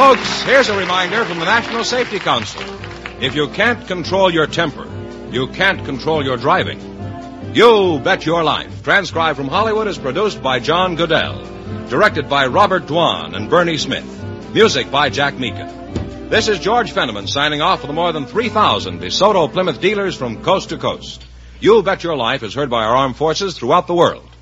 Folks, here's a reminder from the National Safety Council. If you can't control your temper, you can't control your driving. You Bet Your Life, transcribed from Hollywood, is produced by John Goodell. Directed by Robert Dwan and Bernie Smith. Music by Jack Meakin. This is George Fenneman signing off for the more than 3,000 DeSoto Plymouth dealers from coast to coast. You Bet Your Life is heard by our armed forces throughout the world.